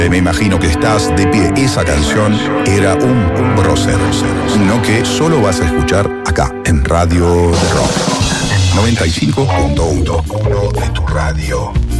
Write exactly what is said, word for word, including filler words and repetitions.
Me imagino que estás de pie. Esa canción era un, un prócer, no que solo vas a escuchar acá, en Radio de Rock. noventa y cinco punto uno de tu radio.